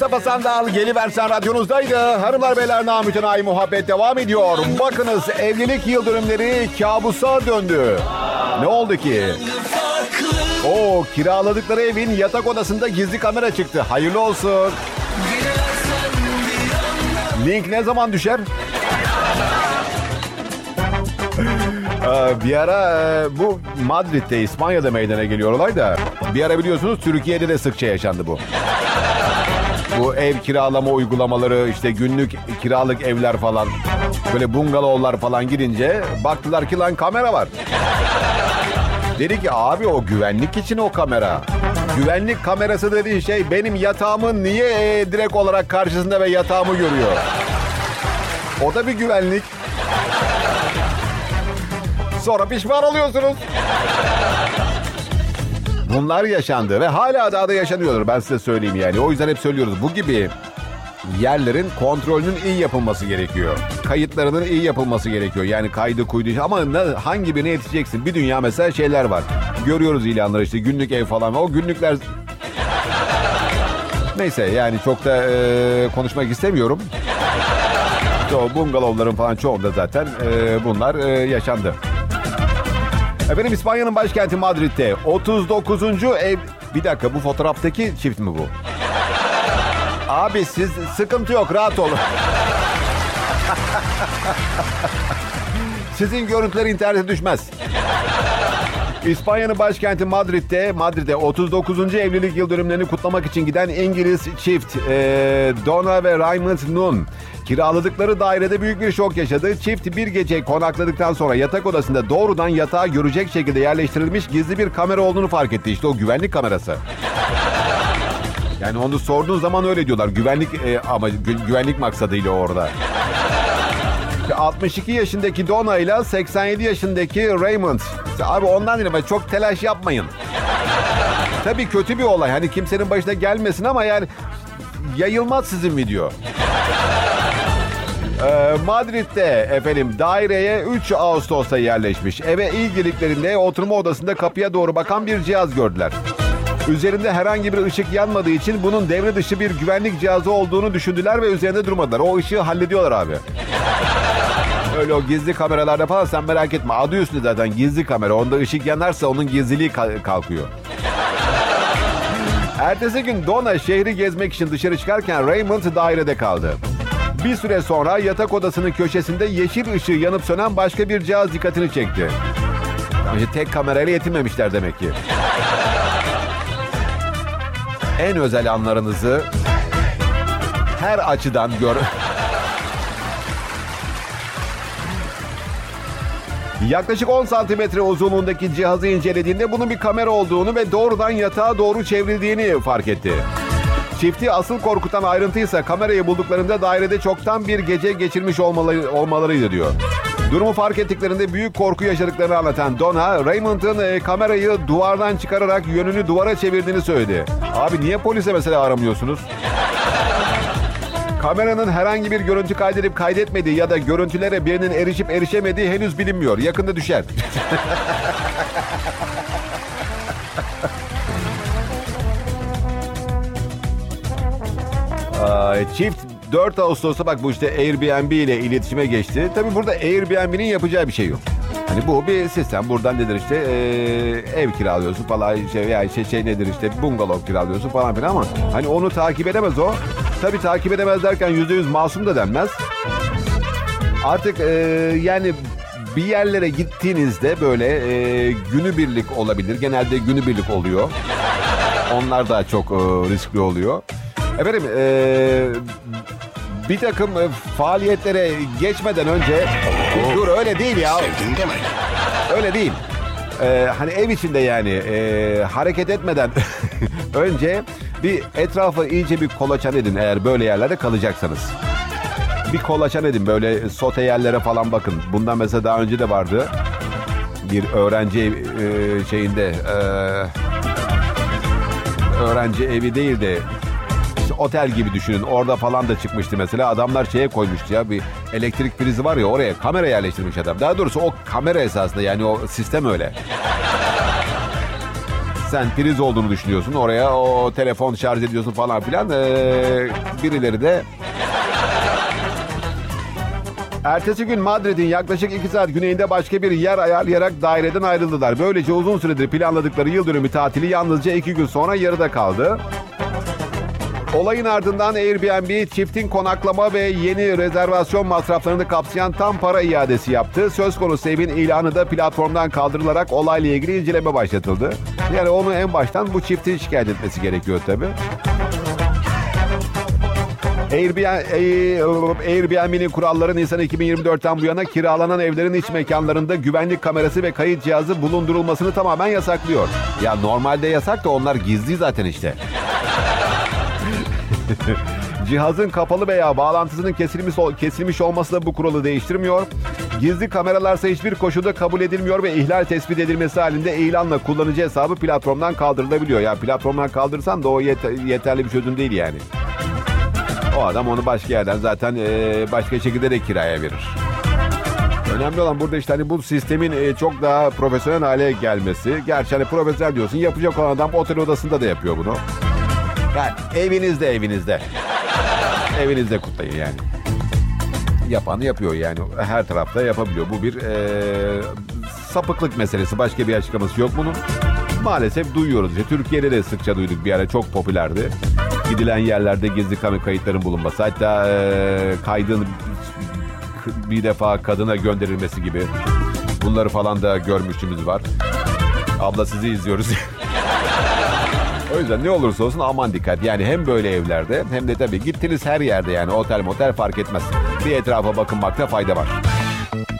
Mustafa Sandal geliversen radyonuzdaydı. Hanımlar beyler, namütenayi muhabbet devam ediyor. Bakınız, evlilik yıldönümleri kabusa döndü. Ne oldu ki? Kiraladıkları evin yatak odasında gizli kamera çıktı. Hayırlı olsun. Link ne zaman düşer? Bir ara bu Madrid'de, İspanya'da meydana geliyor olay da. Bir ara biliyorsunuz Türkiye'de de sıkça yaşandı bu. Bu ev kiralama uygulamaları, işte günlük kiralık evler falan, böyle bungalovlar falan gidince baktılar ki lan kamera var. Dedi ki abi o güvenlik için o kamera. Güvenlik kamerası dediğin şey benim yatağımın niye direkt olarak karşısında ve yatağımı görüyor? O da bir güvenlik. Sonra pişman oluyorsunuz. Bunlar yaşandı ve hala daha da yaşanıyordur, ben size söyleyeyim yani. O yüzden hep söylüyoruz, bu gibi yerlerin kontrolünün iyi yapılması gerekiyor. Kayıtlarının iyi yapılması gerekiyor. Yani kaydı kuydu ama hangi birine yetişeceksin? Bir dünya mesela şeyler var. Görüyoruz ilanları, işte günlük ev falan. O günlükler... Neyse yani çok da konuşmak istemiyorum. İşte o bungalovların falan çoğunda zaten bunlar yaşandı. Efendim, İspanya'nın başkenti Madrid'de 39. ev... Bir dakika, bu fotoğraftaki çift mi bu? Abi siz sıkıntı yok, rahat olun. Sizin görüntüler internete düşmez. İspanya'nın başkenti Madrid'de 39. evlilik yıldönümlerini kutlamak için giden İngiliz çift Donna ve Raymond Nunn kiraladıkları dairede büyük bir şok yaşadı. Çift bir gece konakladıktan sonra yatak odasında doğrudan yatağı görecek şekilde yerleştirilmiş gizli bir kamera olduğunu fark etti. İşte o güvenlik kamerası. Yani onu sorduğun zaman öyle diyorlar. Güvenlik ama güvenlik maksadıyla orada. 62 yaşındaki Donna ile 87 yaşındaki Raymond. Abi ondan değil ama çok telaş yapmayın. Tabii kötü bir olay. Hani kimsenin başına gelmesin ama yani yayılmaz sizin video. Madrid'de efendim daireye 3 Ağustos'ta yerleşmiş. Eve ilk girdiklerinde oturma odasında kapıya doğru bakan bir cihaz gördüler. Üzerinde herhangi bir ışık yanmadığı için bunun devre dışı bir güvenlik cihazı olduğunu düşündüler ve üzerinde durmadılar. O ışığı hallediyorlar abi. Öyle o gizli kameralarda falan sen merak etme. Adı üstünde zaten gizli kamera. Onda ışık yanarsa onun gizliliği kalkıyor. Ertesi gün Donna şehri gezmek için dışarı çıkarken Raymond dairede kaldı. Bir süre sonra yatak odasının köşesinde yeşil ışığı yanıp sönen başka bir cihaz dikkatini çekti. İşte tek kamerayla yetinmemişler demek ki. En özel anlarınızı her açıdan gör... Yaklaşık 10 santimetre uzunluğundaki cihazı incelediğinde bunun bir kamera olduğunu ve doğrudan yatağa doğru çevrildiğini fark etti. Çifti asıl korkutan ayrıntıysa kamerayı bulduklarında dairede çoktan bir gece geçirmiş olmalarıydı diyor. Durumu fark ettiklerinde büyük korku yaşadıklarını anlatan Donna, Raymond'ın kamerayı duvardan çıkararak yönünü duvara çevirdiğini söyledi. Abi niye polise mesela aramıyorsunuz? Kameranın herhangi bir görüntü kaydedip kaydetmediği ya da görüntülere birinin erişip erişemediği henüz bilinmiyor. Yakında düşer. Çift 4 Ağustos'ta bak bu işte Airbnb ile iletişime geçti. Tabii burada Airbnb'nin yapacağı bir şey yok. Hani bu bir sistem. Buradan nedir işte ev kiralıyorsun falan veya şey nedir işte bungalov kiralıyorsun falan filan ama hani onu takip edemez o. Tabii takip edemez derken %100 masum da denmez. Artık yani bir yerlere gittiğinizde böyle günübirlik olabilir. Genelde günübirlik oluyor. Onlar daha çok riskli oluyor. Efendim bir takım faaliyetlere geçmeden önce... Dur öyle değil ya. Öyle değil. Hani ev içinde yani hareket etmeden önce bir etrafı iyice bir kolaçan edin eğer böyle yerlerde kalacaksanız. Bir kolaçan edin, böyle sote yerlere falan bakın. Bundan mesela daha önce de vardı. Bir öğrenci şeyinde öğrenci evi değil de işte otel gibi düşünün. Orada falan da çıkmıştı mesela. Adamlar şeye koymuştu ya, bir elektrik prizi var ya, oraya kamera yerleştirmiş adam. Daha doğrusu o kamera esasında, yani o sistem öyle. Sen priz olduğunu düşünüyorsun. Oraya o telefon şarj ediyorsun falan filan. Birileri de... Ertesi gün Madrid'in yaklaşık 2 saat güneyinde başka bir yer ayarlayarak daireden ayrıldılar. Böylece uzun süredir planladıkları yıl dönümü tatili yalnızca 2 gün sonra yarıda kaldı. Olayın ardından Airbnb çiftin konaklama ve yeni rezervasyon masraflarını kapsayan tam para iadesi yaptı. Söz konusu evin ilanı da platformdan kaldırılarak olayla ilgili inceleme başlatıldı. Yani onu en baştan bu çiftin şikayet etmesi gerekiyor tabii. Airbnb'nin kuralları Nisan 2024'ten bu yana kiralanan evlerin iç mekanlarında güvenlik kamerası ve kayıt cihazı bulundurulmasını tamamen yasaklıyor. Ya normalde yasak da onlar gizli zaten işte. Cihazın kapalı veya bağlantısının kesilmiş olması da bu kuralı değiştirmiyor. Gizli kameralarsa hiçbir koşulda kabul edilmiyor ve ihlal tespit edilmesi halinde ilanla kullanıcı hesabı platformdan kaldırılabiliyor. Ya platformdan kaldırsan da o yeterli bir çözüm değil yani. O adam onu başka yerden zaten başka şekilde de kiraya verir. Önemli olan burada işte hani bu sistemin çok daha profesyonel hale gelmesi. Gerçi hani profesyonel diyorsun, yapacak olan adam otel odasında da yapıyor bunu. Yani evinizde. Evinizde kutlayın yani. Yapanı yapıyor yani. Her tarafta yapabiliyor. Bu bir sapıklık meselesi. Başka bir açıklaması yok bunun. Maalesef duyuyoruz. Türkiye'de de sıkça duyduk, bir ara çok popülerdi. Gidilen yerlerde gizli kamera kayıtların bulunması. Hatta kaydın bir defa kadına gönderilmesi gibi. Bunları falan da görmüşlüğümüz var. Abla sizi izliyoruz. O yüzden ne olursa olsun aman dikkat. Yani hem böyle evlerde hem de tabii gittiniz her yerde, yani otel motel fark etmez. Bir etrafa bakınmakta fayda var.